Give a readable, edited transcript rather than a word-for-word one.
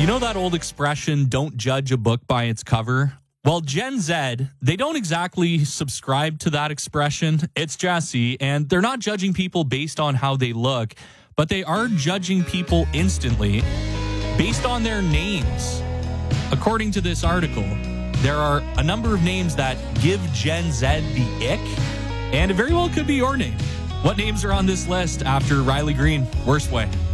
You know that old expression, don't judge a book by its cover? Well, Gen Z, they don't exactly subscribe to that expression. It's Jesse, and they're not judging people based on how they look, but they are judging people instantly based on their names. According to this article, there are a number of names that give Gen Z the ick, and it very well could be your name. What names are on this list after Riley Green? Worst way.